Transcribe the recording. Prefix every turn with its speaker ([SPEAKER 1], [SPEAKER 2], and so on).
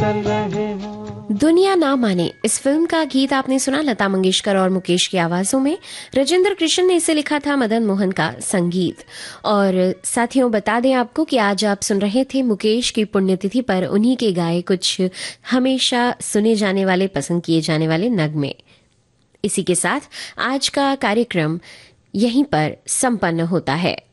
[SPEAKER 1] चल रहे हो।
[SPEAKER 2] दुनिया ना माने इस फिल्म का गीत आपने सुना लता मंगेशकर और मुकेश की आवाजों में। राजेंद्र कृष्ण ने इसे लिखा था, मदन मोहन का संगीत। और साथियों बता दें आपको कि आज आप सुन रहे थे मुकेश की पुण्यतिथि पर उन्हीं के गाए कुछ हमेशा सुने जाने वाले, पसंद किए जाने वाले नगमे। इसी के साथ आज का कार्यक्रम यहीं पर संपन्न होता है।